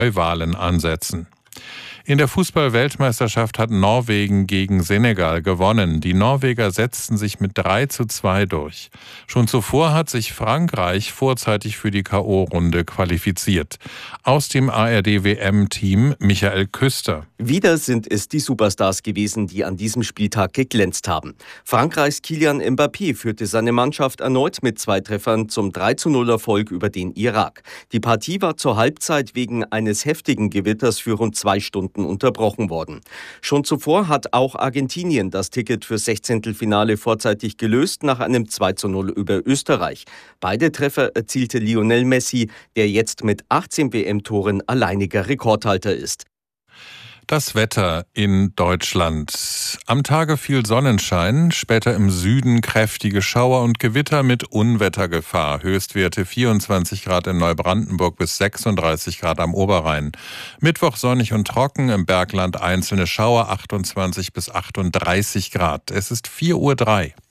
Neuwahlen ansetzen. In der Fußball-Weltmeisterschaft hat Norwegen gegen Senegal gewonnen. Die Norweger setzten sich mit 3:2 durch. Schon zuvor hat sich Frankreich vorzeitig für die K.O.-Runde qualifiziert. Aus dem ARD-WM-Team Michael Küster. Wieder sind es die Superstars gewesen, die an diesem Spieltag geglänzt haben. Frankreichs Kylian Mbappé führte seine Mannschaft erneut mit 2 Treffern zum 3:0-Erfolg über den Irak. Die Partie war zur Halbzeit wegen eines heftigen Gewitters für rund 2 Stunden unterbrochen worden. Schon zuvor hat auch Argentinien das Ticket fürs Sechzehntelfinale vorzeitig gelöst nach einem 2:0 über Österreich. Beide Treffer erzielte Lionel Messi, der jetzt mit 18 WM-Toren alleiniger Rekordhalter ist. Das Wetter in Deutschland. Am Tage viel Sonnenschein, später im Süden kräftige Schauer und Gewitter mit Unwettergefahr. Höchstwerte 24 Grad in Neubrandenburg bis 36 Grad am Oberrhein. Mittwoch sonnig und trocken, im Bergland einzelne Schauer 28 bis 38 Grad. Es ist 4:03 Uhr.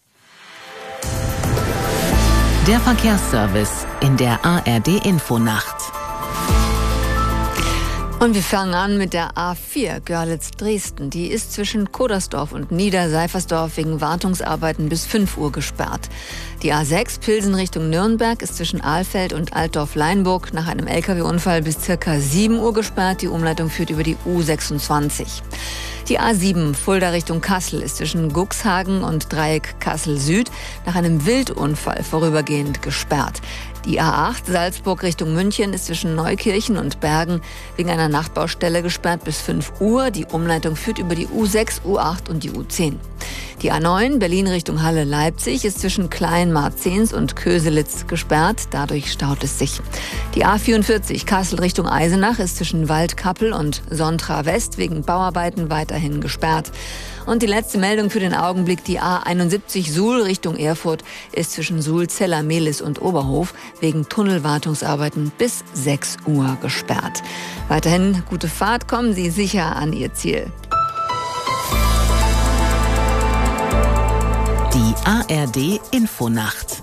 Der Verkehrsservice in der ARD-Infonacht. Und wir fangen an mit der A4 Görlitz-Dresden. Die ist zwischen Kodersdorf und Niederseifersdorf wegen Wartungsarbeiten bis 5 Uhr gesperrt. Die A6 Pilsen Richtung Nürnberg ist zwischen Ahlfeld und Altdorf-Leinburg nach einem LKW-Unfall bis ca. 7 Uhr gesperrt. Die Umleitung führt über die U26. Die A7 Fulda Richtung Kassel ist zwischen Guxhagen und Dreieck Kassel Süd nach einem Wildunfall vorübergehend gesperrt. Die A8 Salzburg Richtung München ist zwischen Neukirchen und Bergen wegen einer Nachtbaustelle gesperrt bis 5 Uhr. Die Umleitung führt über die U6, U8 und die U10. Die A9 Berlin Richtung Halle-Leipzig ist zwischen Kleinmarzens und Köselitz gesperrt. Dadurch staut es sich. Die A44 Kassel Richtung Eisenach ist zwischen Waldkappel und Sontra West wegen Bauarbeiten weiterhin gesperrt. Und die letzte Meldung für den Augenblick, die A71 Suhl Richtung Erfurt ist zwischen Suhl, Zeller-Mehlis und Oberhof wegen Tunnelwartungsarbeiten bis 6 Uhr gesperrt. Weiterhin gute Fahrt, kommen Sie sicher an Ihr Ziel. Die ARD-Infonacht.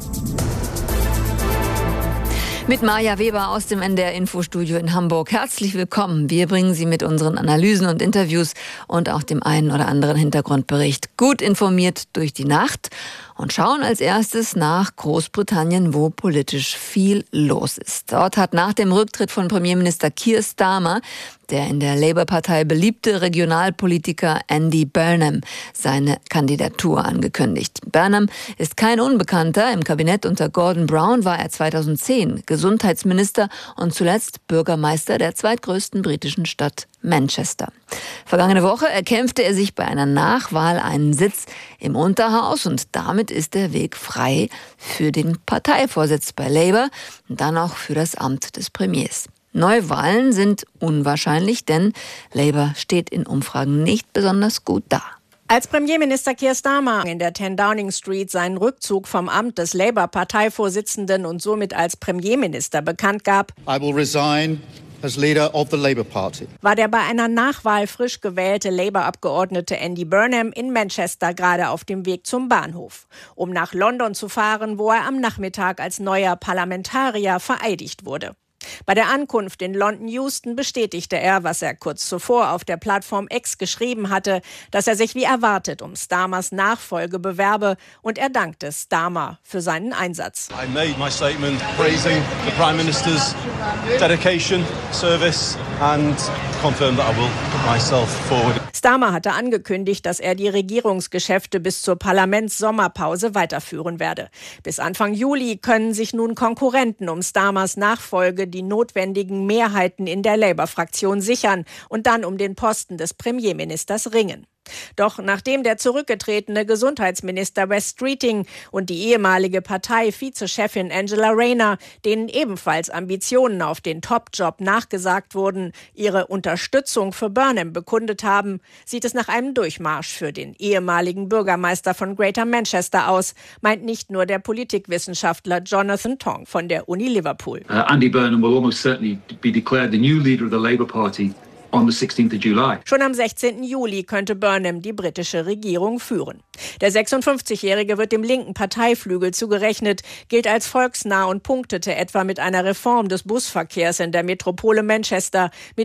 Mit Maja Weber aus dem NDR-Infostudio in Hamburg. Herzlich willkommen. Wir bringen Sie mit unseren Analysen und Interviews und auch dem einen oder anderen Hintergrundbericht gut informiert durch die Nacht und schauen als erstes nach Großbritannien, wo politisch viel los ist. Dort hat nach dem Rücktritt von Premierminister Keir Starmer der in der Labour-Partei beliebte Regionalpolitiker Andy Burnham seine Kandidatur angekündigt. Burnham ist kein Unbekannter. Im Kabinett unter Gordon Brown war er 2010 Gesundheitsminister und zuletzt Bürgermeister der zweitgrößten britischen Stadt Manchester. Vergangene Woche erkämpfte er sich bei einer Nachwahl einen Sitz im Unterhaus und damit ist der Weg frei für den Parteivorsitz bei Labour und dann auch für das Amt des Premiers. Neuwahlen sind unwahrscheinlich, denn Labour steht in Umfragen nicht besonders gut da. Als Premierminister Keir Starmer in der 10 Downing Street seinen Rückzug vom Amt des Labour-Parteivorsitzenden und somit als Premierminister bekannt gab, I will resign as leader of the Labour Party, war der bei einer Nachwahl frisch gewählte Labour-Abgeordnete Andy Burnham in Manchester gerade auf dem Weg zum Bahnhof, um nach London zu fahren, wo er am Nachmittag als neuer Parlamentarier vereidigt wurde. Bei der Ankunft in London Euston bestätigte er, was er kurz zuvor auf der Plattform X geschrieben hatte, dass er sich wie erwartet um Starmers Nachfolge bewerbe, und er dankte Starmer für seinen Einsatz. I made my statement praising the Prime Minister's dedication, service and confirmed that I will put myself forward. Starmer hatte angekündigt, dass er die Regierungsgeschäfte bis zur Parlamentssommerpause weiterführen werde. Bis Anfang Juli können sich nun Konkurrenten um Starmers Nachfolge die notwendigen Mehrheiten in der Labour-Fraktion sichern und dann um den Posten des Premierministers ringen. Doch nachdem der zurückgetretene Gesundheitsminister Wes Streeting und die ehemalige Partei-Vizechefin Angela Rayner, denen ebenfalls Ambitionen auf den Top-Job nachgesagt wurden, ihre Unterstützung für Burnham bekundet haben, sieht es nach einem Durchmarsch für den ehemaligen Bürgermeister von Greater Manchester aus, meint nicht nur der Politikwissenschaftler Jonathan Tong von der Uni Liverpool. Andy Burnham will almost certainly be declared the new leader of the Labour Party on the 16th of July. Schon am 16. Juli könnte Burnham die britische Regierung führen. Der 56-Jährige wird dem linken Parteiflügel zugerechnet, gilt als volksnah und punktete etwa mit einer Reform des Busverkehrs in der Metropole Manchester, mit